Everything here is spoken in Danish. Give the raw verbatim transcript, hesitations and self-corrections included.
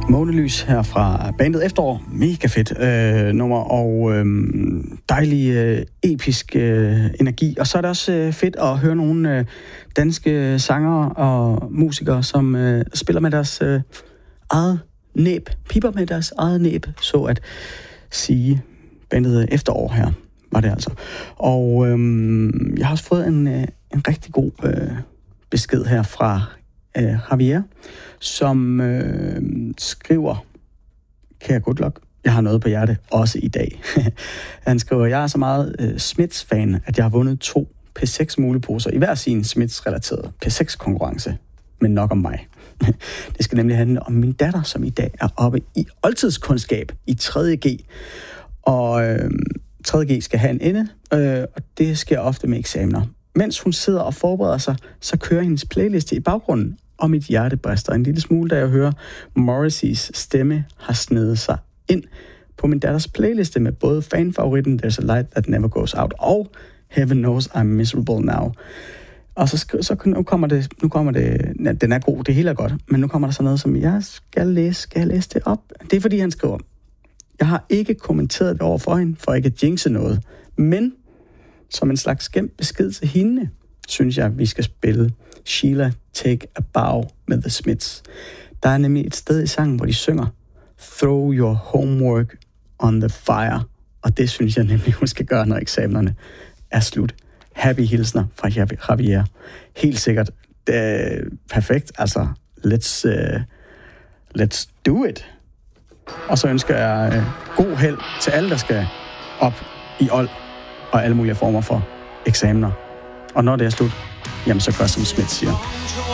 Månelys her fra bandet Efterår. Mega fedt øh, nummer, og øh, dejlig øh, episk øh, energi. Og så er det også øh, fedt at høre nogle øh, danske sangere og musikere, som øh, spiller med deres øh, eget næb, piper med deres eget næb, så at sige. Bandet Efterår her var det altså. Og øh, jeg har også fået en, øh, en rigtig god øh, besked her fra øh, Javier, som øh, skriver: Kære Goodluck, jeg har noget på hjerte, også i dag. Han skriver: Jeg er så meget øh, Smiths-fan, at jeg har vundet to P seks muleposer i hver sin Smiths-relaterede P seks konkurrence. Men nok om mig. Det skal nemlig handle om min datter, som i dag er oppe i oldtidskundskab i tredje G. Og øh, tredje G skal have en ende, øh, og det sker ofte med eksamener. Mens hun sidder og forbereder sig, så kører hendes playliste i baggrunden, og mit hjerte brister en lille smule, da jeg hører Morrisseys stemme har snedet sig ind på min datters playliste med både fanfavoritten There's a Light That Never Goes Out og Heaven Knows I'm Miserable Now. Og så, så nu kommer det, nu kommer det, ja, den er god, det hele er godt, men nu kommer der så noget, som jeg skal læse, skal jeg læse det op? Det er fordi, han skriver: Jeg har ikke kommenteret det over for hende, for ikke at jinxe noget, men som en slags gemt besked til hende, synes jeg, vi skal spille Sheila Take a Bow med The Smiths. Der er nemlig et sted i sangen, hvor de synger Throw your homework on the fire, og det synes jeg nemlig, hun skal gøre, når eksamenerne er slut. Happy hilsner fra Javier. Helt sikkert. Det er perfekt. Altså, let's, uh, let's do it. Og så ønsker jeg uh, god held til alle, der skal op i old og alle mulige former for eksamener. Og når det er slut, jamen så gør som Smith siger.